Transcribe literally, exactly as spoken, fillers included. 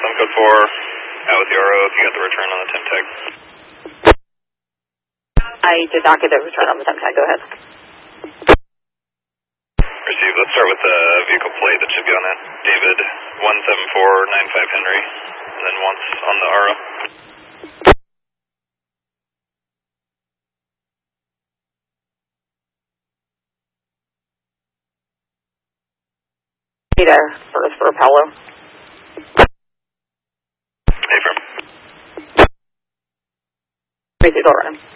Sun Code four, out with the R O if you got the return on the temp tag. I did not get the return on the temp tag, go ahead. Receive, let's start with the vehicle plate that should be on it. David, one seven four nine five Henry, and then once on the R O. Be there for, for Apollo. Hey, firm. Basically, go around.